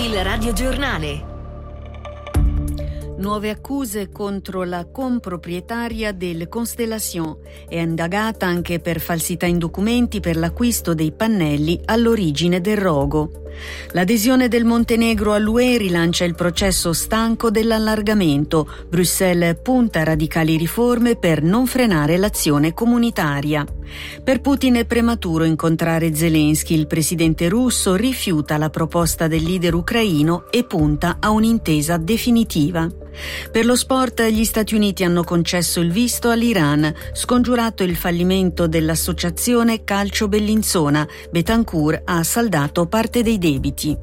Il radiogiornale. Nuove accuse contro la comproprietaria del Constellation. È indagata anche per falsità in documenti per l'acquisto dei pannelli all'origine del rogo. L'adesione del Montenegro all'UE rilancia il processo stanco dell'allargamento. Bruxelles punta a radicali riforme per non frenare l'azione comunitaria. Per Putin è prematuro incontrare Zelensky. Il presidente russo rifiuta la proposta del leader ucraino e punta a un'intesa definitiva. Per lo sport, gli Stati Uniti hanno concesso il visto all'Iran, scongiurato il fallimento dell'associazione Calcio Bellinzona. Betancourt ha saldato parte dei debiti.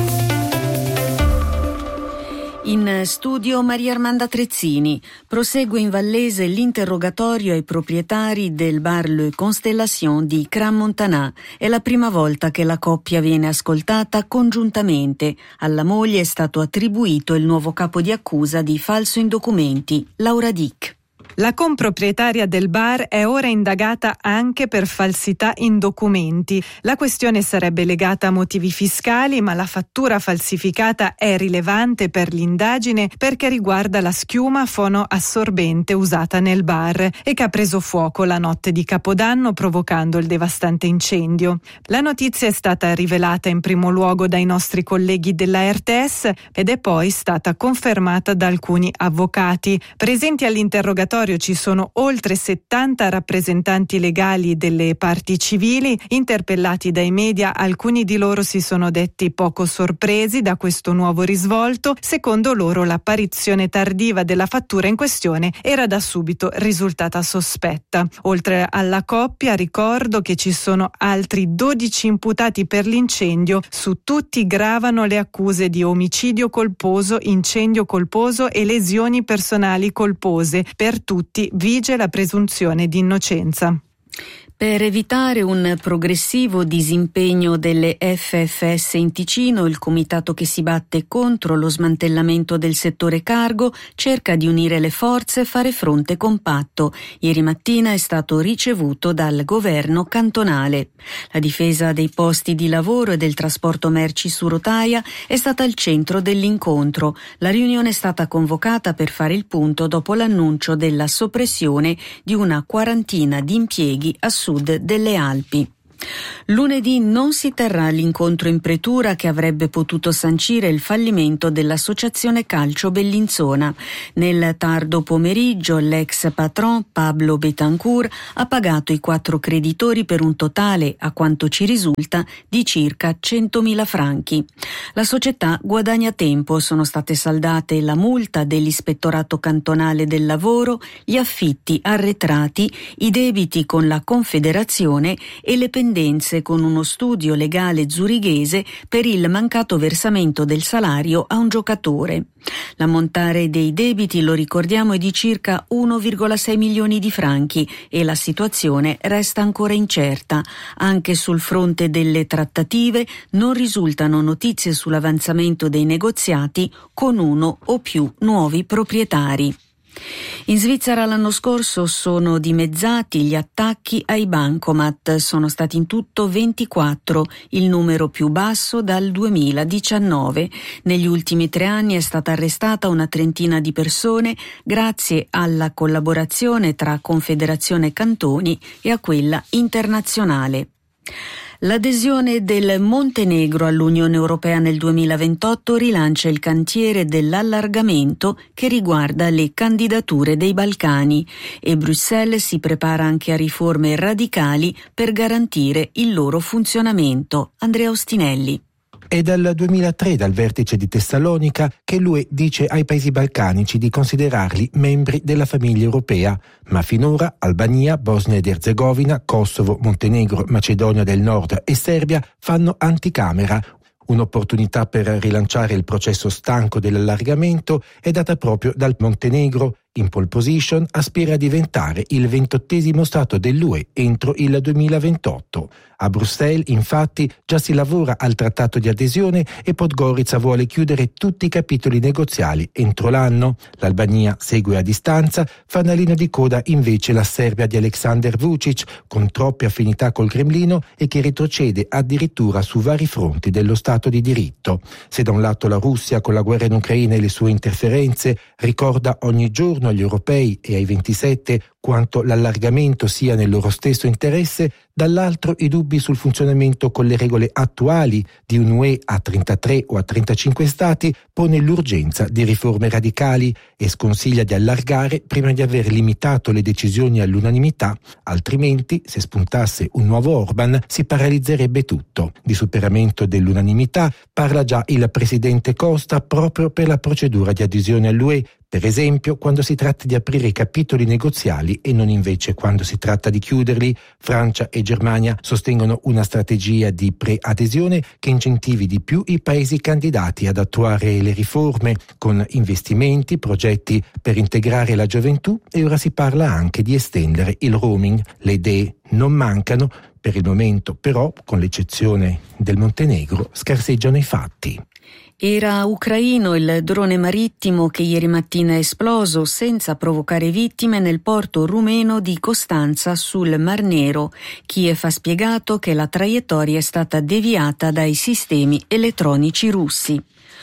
In studio Maria Armanda Trezzini. Prosegue in Vallese l'interrogatorio ai proprietari del bar Le Constellation di Crans-Montana. È la prima volta che la coppia viene ascoltata congiuntamente. Alla moglie è stato attribuito il nuovo capo di accusa di falso in documenti, Laura Dick. La comproprietaria del bar è ora indagata anche per falsità in documenti. La questione sarebbe legata a motivi fiscali, ma la fattura falsificata è rilevante per l'indagine perché riguarda la schiuma fonoassorbente usata nel bar e che ha preso fuoco la notte di Capodanno provocando il devastante incendio. La notizia è stata rivelata in primo luogo dai nostri colleghi della RTS ed è poi stata confermata da alcuni avvocati. Presenti all'interrogatorio ci sono oltre 70 rappresentanti legali delle parti civili. Interpellati dai media, alcuni di loro si sono detti poco sorpresi da questo nuovo risvolto. Secondo loro l'apparizione tardiva della fattura in questione era da subito risultata sospetta. Oltre alla coppia, ricordo che ci sono altri 12 imputati per l'incendio. Su tutti gravano le accuse di omicidio colposo, incendio colposo e lesioni personali colpose. Per tutti vige la presunzione di innocenza. Per evitare un progressivo disimpegno delle FFS in Ticino, il comitato che si batte contro lo smantellamento del settore cargo cerca di unire le forze e fare fronte compatto. Ieri mattina è stato ricevuto dal governo cantonale. La difesa dei posti di lavoro e del trasporto merci su rotaia è stata al centro dell'incontro. La riunione è stata convocata per fare il punto dopo l'annuncio della soppressione di una quarantina di impieghi a sud delle Alpi. Lunedì non si terrà l'incontro in pretura che avrebbe potuto sancire il fallimento dell'associazione Calcio Bellinzona. Nel tardo pomeriggio l'ex patron Pablo Betancourt ha pagato i 4 creditori per un totale, a quanto ci risulta, di circa 100.000 franchi. La società guadagna tempo, sono state saldate la multa dell'Ispettorato Cantonale del Lavoro, gli affitti arretrati, i debiti con la Confederazione e le pendenze con uno studio legale zurighese per il mancato versamento del salario a un giocatore. L'ammontare dei debiti, lo ricordiamo, è di circa 1,6 milioni di franchi e la situazione resta ancora incerta. Anche sul fronte delle trattative non risultano notizie sull'avanzamento dei negoziati con uno o più nuovi proprietari. In Svizzera l'anno scorso sono dimezzati gli attacchi ai bancomat, sono stati in tutto 24, il numero più basso dal 2019. Negli ultimi 3 anni è stata arrestata una trentina di persone grazie alla collaborazione tra Confederazione Cantoni e a quella internazionale. L'adesione del Montenegro all'Unione Europea nel 2028 rilancia il cantiere dell'allargamento che riguarda le candidature dei Balcani e Bruxelles si prepara anche a riforme radicali per garantire il loro funzionamento. Andrea Ostinelli. È dal 2003, dal vertice di Tessalonica, che l'UE dice ai paesi balcanici di considerarli membri della famiglia europea, ma finora Albania, Bosnia ed Erzegovina, Kosovo, Montenegro, Macedonia del Nord e Serbia fanno anticamera. Un'opportunità per rilanciare il processo stanco dell'allargamento è data proprio dal Montenegro. in pole position, aspira a diventare il 28° stato dell'UE entro il 2028. A Bruxelles, infatti, già si lavora al trattato di adesione e Podgorica vuole chiudere tutti i capitoli negoziali entro l'anno. L'Albania segue a distanza, fanalino di coda invece la Serbia di Aleksandar Vučić, con troppe affinità col Cremlino e che retrocede addirittura su vari fronti dello Stato di diritto. Se da un lato la Russia, con la guerra in Ucraina e le sue interferenze, ricorda ogni giorno agli europei e ai 27 quanto l'allargamento sia nel loro stesso interesse, dall'altro i dubbi sul funzionamento con le regole attuali di un'UE a 33 o a 35 stati pone l'urgenza di riforme radicali e sconsiglia di allargare prima di aver limitato le decisioni all'unanimità, altrimenti, se spuntasse un nuovo Orban, si paralizzerebbe tutto. Di superamento dell'unanimità parla già il presidente Costa proprio per la procedura di adesione all'UE, per esempio quando si tratta di aprire i capitoli negoziali e non invece quando si tratta di chiuderli. Francia e Germania sostengono una strategia di preadesione che incentivi di più i paesi candidati ad attuare le riforme, con investimenti, progetti per integrare la gioventù, e ora si parla anche di estendere il roaming. Le idee non mancano, per il momento però, con l'eccezione del Montenegro, scarseggiano i fatti. Era ucraino il drone marittimo che ieri mattina è esploso senza provocare vittime nel porto rumeno di Costanza sul Mar Nero. Kiev ha spiegato che la traiettoria è stata deviata dai sistemi elettronici russi.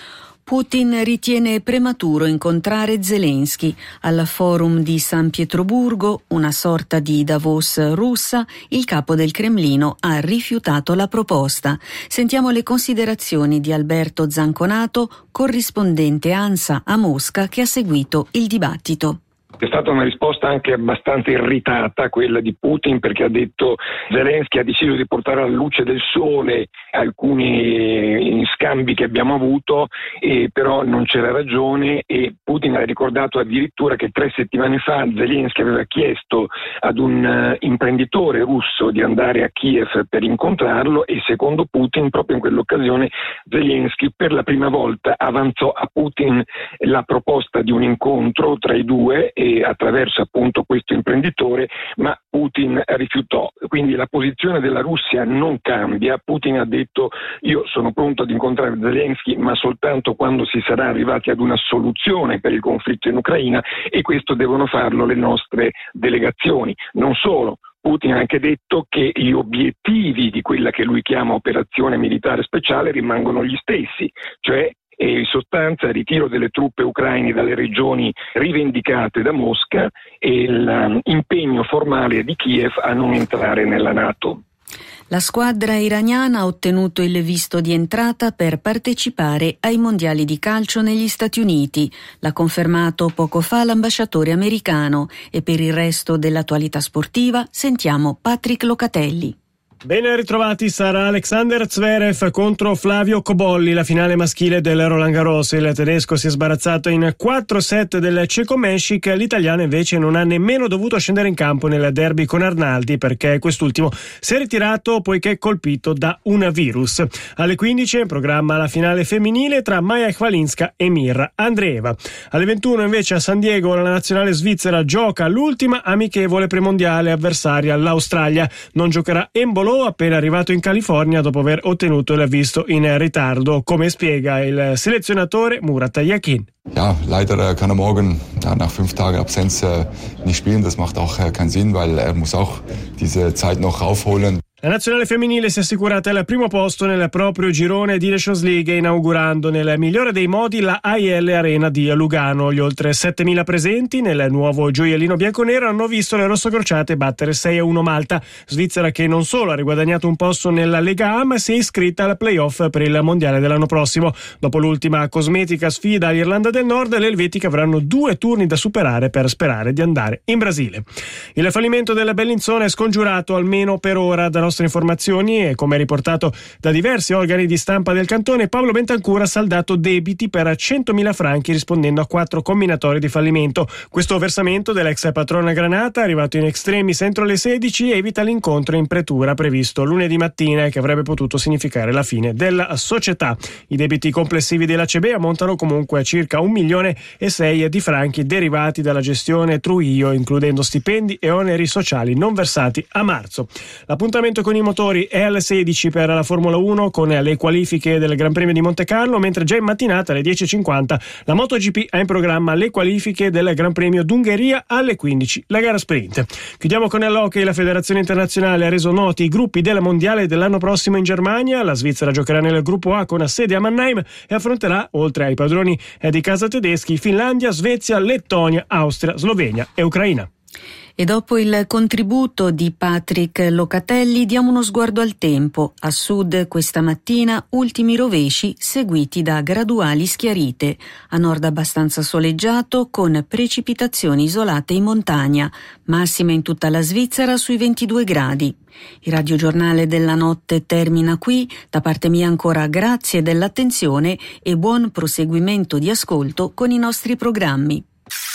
Putin ritiene prematuro incontrare Zelensky. Al forum di San Pietroburgo, una sorta di Davos russa, il capo del Cremlino ha rifiutato la proposta. Sentiamo le considerazioni di Alberto Zanconato, corrispondente ANSA a Mosca, che ha seguito il dibattito. È stata una risposta anche abbastanza irritata quella di Putin, perché ha detto Zelensky ha deciso di portare alla luce del sole alcuni scambi che abbiamo avuto, però non c'era ragione, e Putin ha ricordato addirittura che 3 settimane fa Zelensky aveva chiesto ad un imprenditore russo di andare a Kiev per incontrarlo, e secondo Putin proprio in quell'occasione Zelensky per la prima volta avanzò a Putin la proposta di un incontro tra i due attraverso appunto questo imprenditore, ma Putin rifiutò. Quindi la posizione della Russia non cambia. Putin ha detto: io sono pronto ad incontrare Zelensky, ma soltanto quando si sarà arrivati ad una soluzione per il conflitto in Ucraina, e questo devono farlo le nostre delegazioni. Non solo, Putin ha anche detto che gli obiettivi di quella che lui chiama operazione militare speciale rimangono gli stessi, cioè in sostanza il ritiro delle truppe ucraine dalle regioni rivendicate da Mosca e l'impegno formale di Kiev a non entrare nella NATO. La squadra iraniana ha ottenuto il visto di entrata per partecipare ai mondiali di calcio negli Stati Uniti. L'ha confermato poco fa l'ambasciatore americano, e per il resto dell'attualità sportiva sentiamo Patrick Locatelli. Ben ritrovati, sarà Alexander Zverev contro Flavio Cobolli, la finale maschile del Roland Garros. Il tedesco si è sbarazzato in 4 set del ceco Meshik, l'italiano invece non ha nemmeno dovuto scendere in campo nel derby con Arnaldi, perché quest'ultimo si è ritirato poiché colpito da un virus. Alle 15 in programma la finale femminile tra Maja Chwalinska e Mirra Andreeva. Alle 21 invece a San Diego la nazionale svizzera gioca l'ultima amichevole premondiale, avversaria l'Australia. Non giocherà Embolo, appena arrivato in California dopo aver ottenuto il visto in ritardo, come spiega il selezionatore Murat Yakin. Ja, leider kann morgen nach 5 Tagen Absenz nicht spielen. Das macht auch keinen Sinn, weil muss auch diese Zeit noch aufholen. La nazionale femminile si è assicurata il primo posto nel proprio girone di Nations League, inaugurando nel migliore dei modi la AIL Arena di Lugano. Gli oltre 7.000 presenti nel nuovo gioiellino bianconero hanno visto le rossocrociate battere 6-1 Malta, Svizzera che non solo ha riguadagnato un posto nella Lega A, ma si è iscritta al play-off per il mondiale dell'anno prossimo. Dopo l'ultima cosmetica sfida all'Irlanda del Nord, le elvetiche avranno 2 turni da superare per sperare di andare in Brasile. Il fallimento del Bellinzona è scongiurato almeno per ora. Da nostre informazioni e come riportato da diversi organi di stampa del cantone, Pablo Bentancur ha saldato debiti per 100.000 franchi rispondendo a 4 comminatori di fallimento. Questo versamento dell'ex patrona Granata, arrivato in extremis entro le 16, evita l'incontro in pretura previsto lunedì mattina e che avrebbe potuto significare la fine della società. I debiti complessivi dell'ACB ammontano comunque a circa 1,6 milioni di franchi derivati dalla gestione Trujillo, includendo stipendi e oneri sociali non versati a marzo. L'appuntamento con i motori è alle 16 per la Formula 1 con le qualifiche del Gran Premio di Montecarlo, mentre già in mattinata alle 10.50 la MotoGP ha in programma le qualifiche del Gran Premio d'Ungheria alle 15, la gara sprint. Chiudiamo con l'hockey. La Federazione Internazionale ha reso noti i gruppi della Mondiale dell'anno prossimo in Germania. La Svizzera giocherà nel gruppo A con sede a Mannheim e affronterà, oltre ai padroni di casa tedeschi, Finlandia, Svezia, Lettonia, Austria, Slovenia e Ucraina. E dopo il contributo di Patrick Locatelli diamo uno sguardo al tempo. A sud questa mattina ultimi rovesci seguiti da graduali schiarite. A nord abbastanza soleggiato con precipitazioni isolate in montagna. Massima in tutta la Svizzera sui 22 gradi. Il radiogiornale della notte termina qui. Da parte mia ancora grazie dell'attenzione e buon proseguimento di ascolto con i nostri programmi.